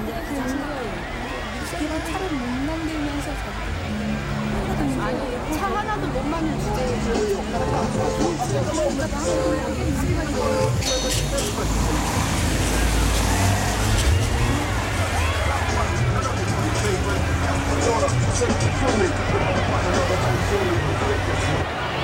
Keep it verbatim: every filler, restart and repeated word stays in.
걔가 차를 못 만들면서 아니 차 하나도 못 만든 주제에